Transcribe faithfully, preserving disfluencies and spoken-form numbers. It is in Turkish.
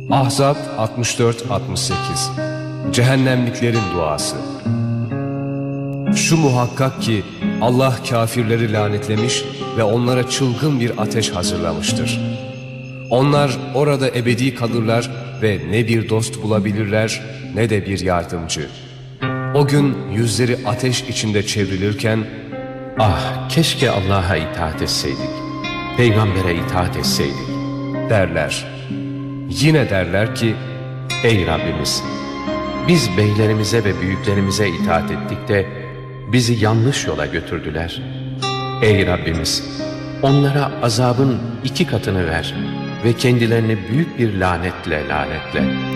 Ahzab altmış dört altmış sekiz. Cehennemliklerin duası. Şu muhakkak ki Allah kafirleri lanetlemiş ve onlara çılgın bir ateş hazırlamıştır. Onlar orada ebedi kalırlar ve ne bir dost bulabilirler ne de bir yardımcı. O gün yüzleri ateş içinde çevrilirken, ah keşke Allah'a itaat etseydik, peygambere itaat etseydik derler. Yine derler ki, ey Rabbimiz, biz beylerimize ve büyüklerimize itaat ettik de bizi yanlış yola götürdüler. Ey Rabbimiz, onlara azabın iki katını ver ve kendilerini büyük bir lanetle lanetle.